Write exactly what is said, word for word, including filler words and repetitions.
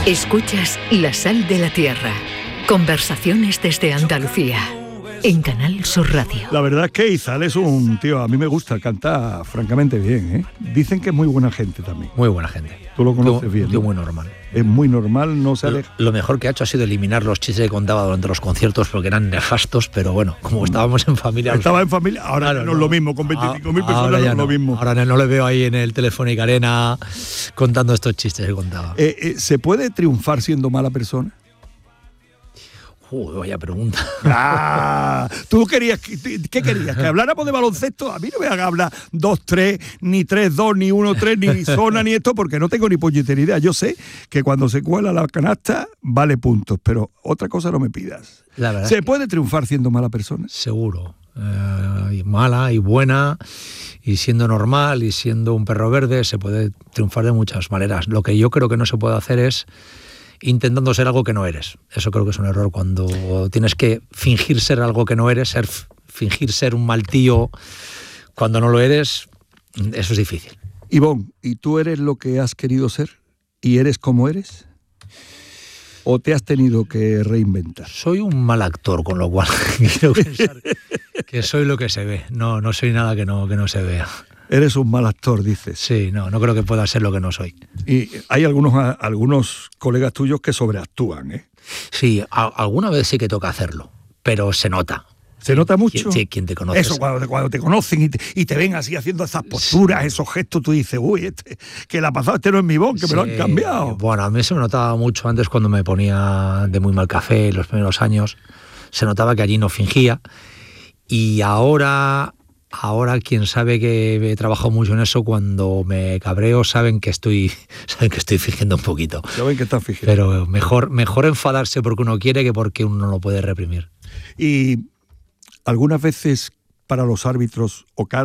Escuchas La Sal de la Tierra. Conversaciones desde Andalucía. En Canal Sur Radio. La verdad es que Izal es un tío, a mí me gusta, canta francamente bien, ¿eh? Dicen que es muy buena gente también. Muy buena gente. Tú lo conoces tío, bien. Un tío ¿no? muy normal. Es muy normal, no se Lo, aleja. lo mejor que ha hecho ha sido eliminar los chistes que contaba durante los conciertos porque eran nefastos, pero bueno, como estábamos en familia... Estaba en familia, ahora claro, no es lo mismo, con veinticinco mil personas ahora no ya es lo no. mismo. Ahora no le veo ahí en el Telefónica Arena contando estos chistes que contaba. Eh, eh, ¿Se puede triunfar siendo mala persona? Uy, vaya pregunta. Ah, ¿tú querías, qué querías? ¿Que habláramos de baloncesto? A mí no me haga hablar dos tres, ni tres dos, ni uno tres, ni zona, ni esto, porque no tengo ni puñetera idea. Yo sé que cuando se cuela la canasta vale puntos, pero otra cosa no me pidas. La verdad ¿Se es que puede triunfar siendo mala persona? seguro. Eh, y mala y buena, y siendo normal y siendo un perro verde, se puede triunfar de muchas maneras. Lo que yo creo que no se puede hacer es intentando ser algo que no eres. Eso creo que es un error cuando tienes que fingir ser algo que no eres, ser, fingir ser un mal tío cuando no lo eres, eso es difícil. Ivonne, ¿y tú eres lo que has querido ser? ¿Y eres como eres? ¿O te has tenido que reinventar? Soy un mal actor, con lo cual quiero pensar que soy lo que se ve. No, no soy nada que no, que no se vea. Eres un mal actor, dices. Sí, no, no creo que pueda ser lo que no soy. Y hay algunos, algunos colegas tuyos que sobreactúan, ¿eh? Sí, a, alguna vez sí que toca hacerlo, pero se nota. ¿Se nota mucho? ¿Quién, sí, quien te conoce. Eso, cuando, cuando te conocen y te, y te ven así haciendo esas posturas, sí, esos gestos, tú dices, uy, este, que la pasada este no es mi Ivonne, que sí, me lo han cambiado. Bueno, a mí se me notaba mucho antes cuando me ponía de muy mal café en los primeros años. Se notaba que allí no fingía. Y ahora, ahora quien sabe que he trabajado mucho en eso, cuando me cabreo saben que estoy, saben que estoy fingiendo un poquito. Saben que están fingiendo. Pero mejor, mejor enfadarse porque uno quiere que porque uno no lo puede reprimir. Y algunas veces para los árbitros o cada